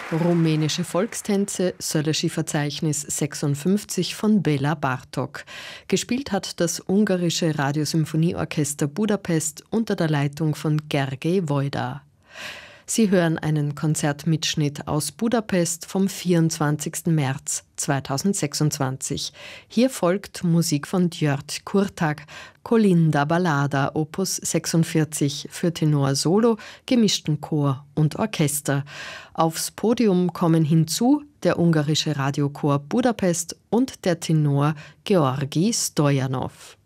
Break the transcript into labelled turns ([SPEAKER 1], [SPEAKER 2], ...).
[SPEAKER 1] Rumänische Volkstänze, Szöllősi Verzeichnis 56 von Béla Bartók. Gespielt hat das ungarische Radiosymphonieorchester Budapest unter der Leitung von Gergely Wojda. Sie hören einen Konzertmitschnitt aus Budapest vom 24. März 2026. Hier folgt Musik von György Kurtág, Kolinda Ballada, Opus 46 für Tenor Solo, gemischten Chor und Orchester. Aufs Podium kommen hinzu der ungarische Radiochor Budapest und der Tenor Georgi Stojanov.